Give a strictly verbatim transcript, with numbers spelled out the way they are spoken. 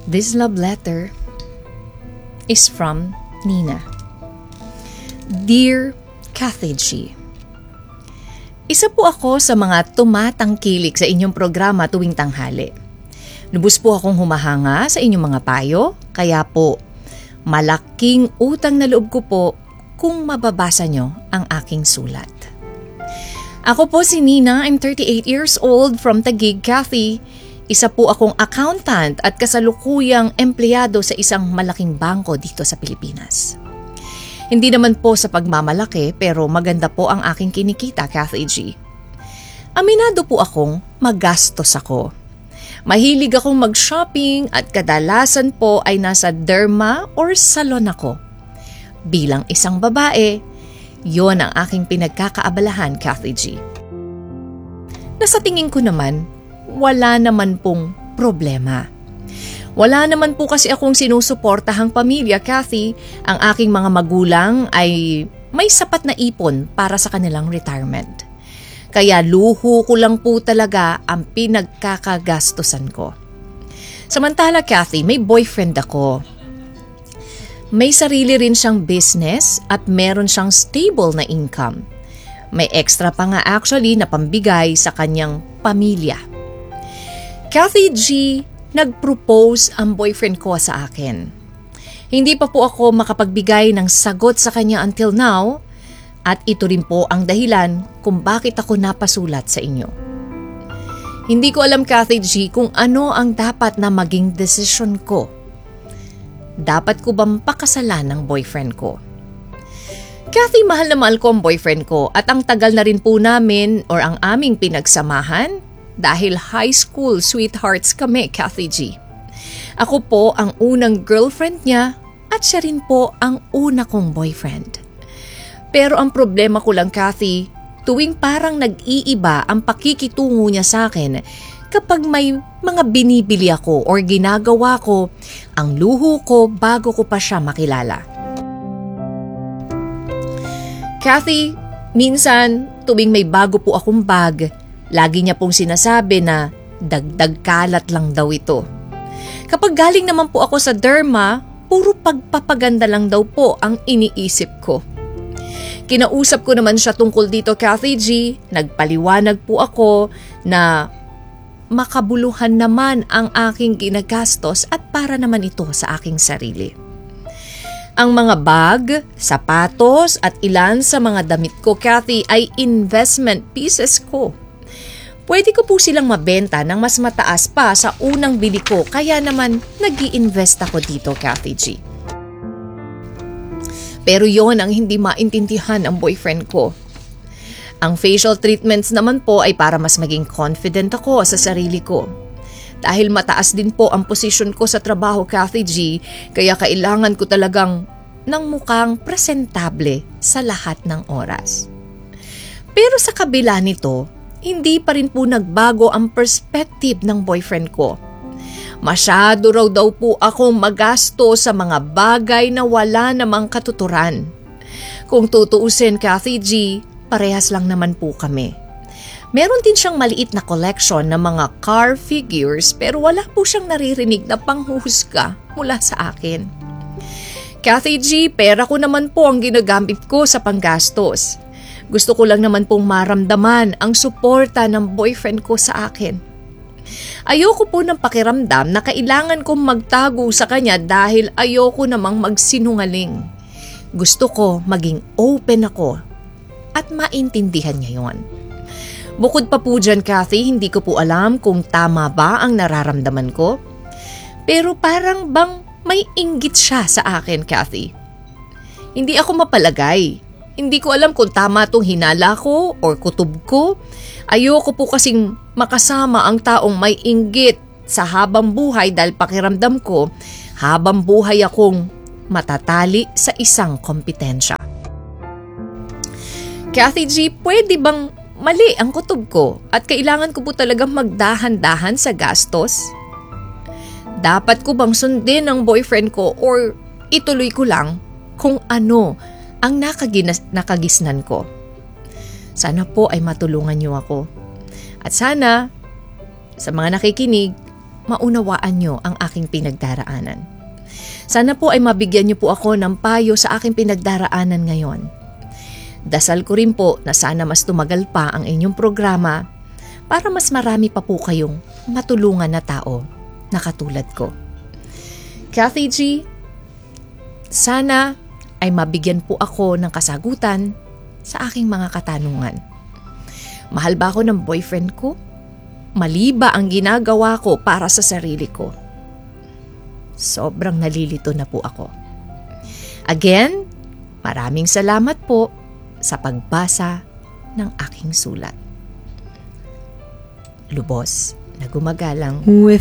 This love letter is from Nina. Dear Kathy G, isa po ako sa mga tumatangkilik sa inyong programa tuwing tanghali. Lubos po akong humahanga sa inyong mga payo, kaya po malaking utang na loob ko po kung mababasa nyo ang aking sulat. Ako po si Nina, I'm thirty-eight years old from Taguig, Kathy. Isa po akong accountant at kasalukuyang empleyado sa isang malaking bangko dito sa Pilipinas. Hindi naman po sa pagmamalaki pero maganda po ang aking kinikita, Kathy G. Aminado po akong magastos ako. Mahilig akong mag-shopping at kadalasan po ay nasa derma or salon ako. Bilang isang babae, yon ang aking pinagkakaabalahan, Kathy G. Nasa tingin ko naman, wala naman pong problema. Wala naman po kasi akong sinusuportahang pamilya, Kathy. Ang aking mga magulang ay may sapat na ipon para sa kanilang retirement. Kaya luho ko lang po talaga ang pinagkakagastusan ko. Samantala, Kathy, may boyfriend ako. May sarili rin siyang business at meron siyang stable na income. May extra pa nga actually na pambigay sa kanyang pamilya. Kathy G, nag-propose ang boyfriend ko sa akin. Hindi pa po ako makapagbigay ng sagot sa kanya until now at ito rin po ang dahilan kung bakit ako napasulat sa inyo. Hindi ko alam, Kathy G, kung ano ang dapat na maging desisyon ko. Dapat ko bang pakasalan ng boyfriend ko? Kathy, mahal na mahal ko ang boyfriend ko at ang tagal na rin po namin or ang aming pinagsamahan dahil high school sweethearts kami, Kathy G. Ako po ang unang girlfriend niya at siya rin po ang una kong boyfriend. Pero ang problema ko lang, Kathy, tuwing parang nag-iiba ang pakikitungo niya sa akin kapag may mga binibili ako or ginagawa ko ang luho ko bago ko pa siya makilala. Kathy, minsan tuwing may bago po akong bag, lagi niya pong sinasabi na dagdag kalat lang daw ito. Kapag galing naman po ako sa derma, puro pagpapaganda lang daw po ang iniisip ko. Kinausap ko naman siya tungkol dito, Kathy G. Nagpaliwanag po ako na makabuluhan naman ang aking ginagastos at para naman ito sa aking sarili. Ang mga bag, sapatos at ilan sa mga damit ko, Kathy, ay investment pieces ko. Pwede ko po silang mabenta ng mas mataas pa sa unang bili ko kaya naman nag-i-invest ako dito, Kathy G. Pero yon ang hindi maintindihan ang boyfriend ko. Ang facial treatments naman po ay para mas maging confident ako sa sarili ko. Dahil mataas din po ang posisyon ko sa trabaho, Kathy G, kaya kailangan ko talagang ng mukhang presentable sa lahat ng oras. Pero sa kabila nito, hindi pa rin po nagbago ang perspective ng boyfriend ko. Masyado raw daw po akong magasto sa mga bagay na wala namang katuturan. Kung tutuusin, Kathy G, parehas lang naman po kami. Meron din siyang maliit na collection ng mga car figures pero wala po siyang naririnig na panghuhusga mula sa akin. Kathy G, pera ko naman po ang ginagamit ko sa panggastos. Gusto ko lang naman pong maramdaman ang suporta ng boyfriend ko sa akin. Ayoko po ng pakiramdam na kailangan kong magtago sa kanya dahil ayoko namang magsinungaling. Gusto ko maging open ako at maintindihan niya yon. Bukod pa po dyan, Kathy, hindi ko po alam kung tama ba ang nararamdaman ko. Pero parang bang may inggit siya sa akin, Kathy. Hindi ako mapalagay. Hindi ko alam kung tama itong hinala ko or kutob ko. Ayoko po kasing makasama ang taong may inggit sa habang buhay dahil pakiramdam ko habang buhay akong matatali sa isang kompetensya. Kathy G, pwede bang mali ang kutob ko at kailangan ko po talagang magdahan-dahan sa gastos? Dapat ko bang sundin ang boyfriend ko or ituloy ko lang kung ano ang nakaginas, nakagisnan ko? Sana po ay matulungan niyo ako. At sana, sa mga nakikinig, maunawaan nyo ang aking pinagdaraanan. Sana po ay mabigyan nyo po ako ng payo sa aking pinagdaraanan ngayon. Dasal ko rin po na sana mas tumagal pa ang inyong programa para mas marami pa po kayong matulungan na tao na katulad ko. Kathy G, sana ay mabigyan po ako ng kasagutan sa aking mga katanungan. Mahal ba ako ng boyfriend ko? Mali ba ang ginagawa ko para sa sarili ko? Sobrang nalilito na po ako. Again, maraming salamat po sa pagbasa ng aking sulat. Lubos na gumagalang